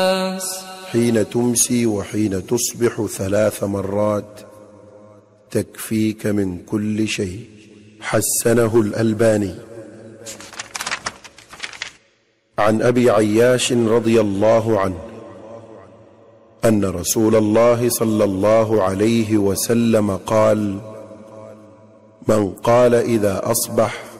حين تمسي وحين تصبح 3 مرات تكفيك من كل شيء. حسنه الألباني. عن أبي عياش رضي الله عنه أن رسول الله صلى الله عليه وسلم قال: من قال إذا أصبح